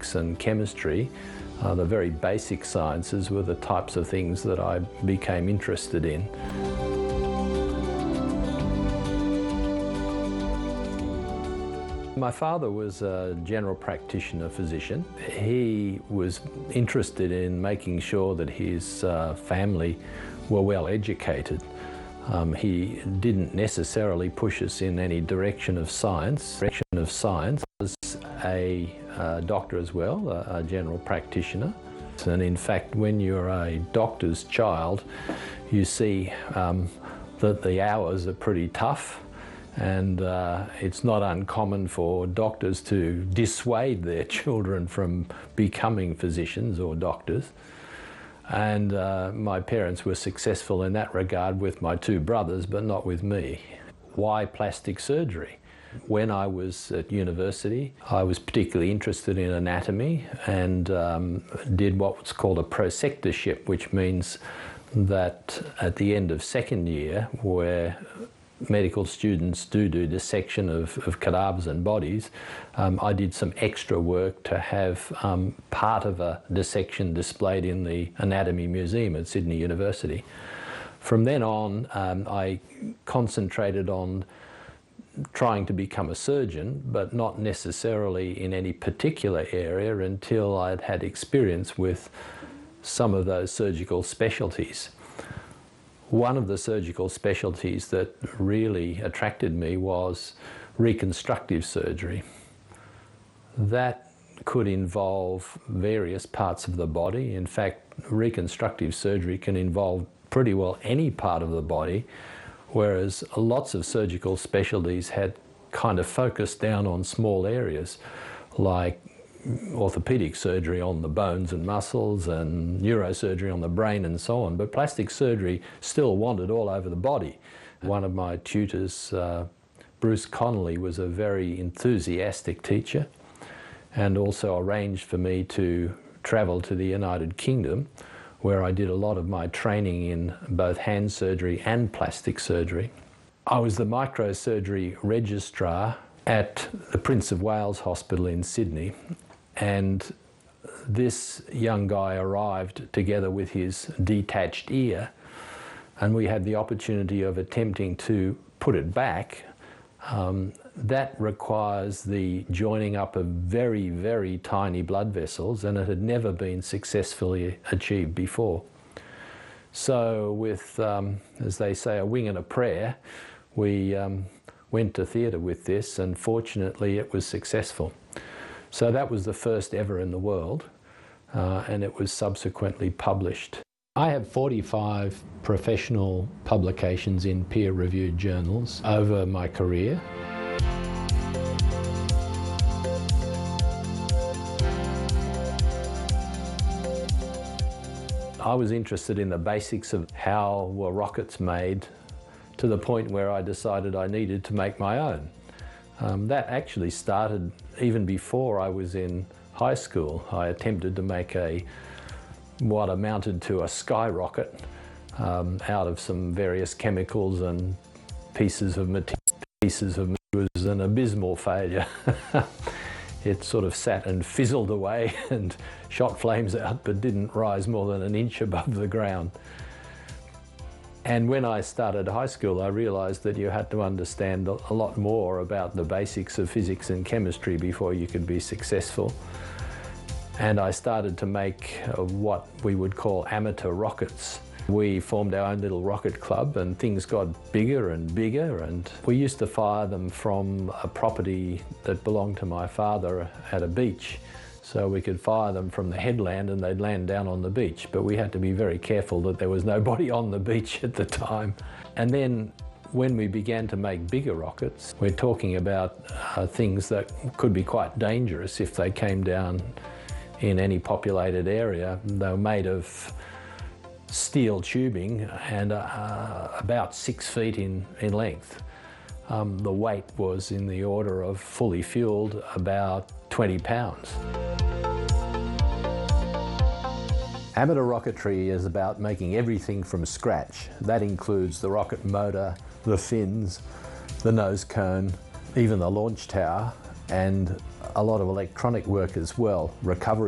physics and chemistry, the very basic sciences, were the types of things that I became interested in. My father was a general practitioner physician. He was interested in making sure that his family were well educated. He didn't necessarily push us in any direction of science. Was a doctor as well, a general practitioner. And in fact, when you're a doctor's child, you see that the hours are pretty tough, and it's not uncommon for doctors to dissuade their children from becoming physicians or doctors. And my parents were successful in that regard with my two brothers, but not with me. Why plastic surgery? When I was at university, I was particularly interested in anatomy and did what's called a prosectorship, which means that at the end of second year, where medical students do dissection of cadavers and bodies, I did some extra work to have part of a dissection displayed in the Anatomy Museum at Sydney University. From then on, I concentrated on trying to become a surgeon, but not necessarily in any particular area until I'd had experience with some of those surgical specialties. One of the surgical specialties that really attracted me was reconstructive surgery. That could involve various parts of the body. In fact, reconstructive surgery can involve pretty well any part of the body, whereas lots of surgical specialties had kind of focused down on small areas, like orthopedic surgery on the bones and muscles and neurosurgery on the brain and so on. But plastic surgery still wandered all over the body. One of my tutors, Bruce Connolly, was a very enthusiastic teacher and also arranged for me to travel to the United Kingdom, where I did a lot of my training in both hand surgery and plastic surgery. I was the microsurgery registrar at the Prince of Wales Hospital in Sydney, and this young guy arrived together with his detached ear, and we had the opportunity of attempting to put it back. That requires the joining up of very, very tiny blood vessels, and it had never been successfully achieved before. So with, as they say, a wing and a prayer, we went to theatre with this, and fortunately it was successful. So that was the first ever in the world, and it was subsequently published. I have 45 professional publications in peer-reviewed journals over my career. I was interested in the basics of how were rockets made, to the point where I decided I needed to make my own. That actually started even before I was in high school. I attempted to make what amounted to a skyrocket out of some various chemicals and pieces of material. It was an abysmal failure. It sort of sat and fizzled away and shot flames out, but didn't rise more than an inch above the ground. And when I started high school, I realized that you had to understand a lot more about the basics of physics and chemistry before you could be successful. And I started to make what we would call amateur rockets. We formed our own little rocket club, and things got bigger and bigger, and we used to fire them from a property that belonged to my father at a beach. So we could fire them from the headland and they'd land down on the beach, but we had to be very careful that there was nobody on the beach at the time. And then when we began to make bigger rockets, we're talking about things that could be quite dangerous if they came down in any populated area. They were made of steel tubing and about 6 feet in length. The weight was in the order of, fully fueled, about 20 pounds. Amateur rocketry is about making everything from scratch. That includes the rocket motor, the fins, the nose cone, even the launch tower, and a lot of electronic work as well, recovery